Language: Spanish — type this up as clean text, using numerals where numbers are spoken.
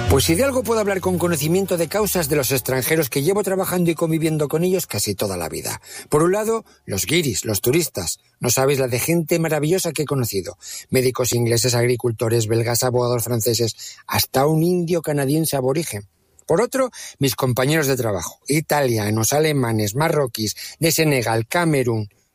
Pues si de algo puedo hablar con conocimiento de causas de los extranjeros que llevo trabajando y conviviendo con ellos casi toda la vida. Por un lado, los guiris, los turistas. No sabéis la de gente maravillosa que he conocido. Médicos ingleses, agricultores, belgas, abogados franceses, hasta un indio canadiense aborigen. Por otro, mis compañeros de trabajo, italianos, alemanes, marroquíes, de Senegal, Camerún.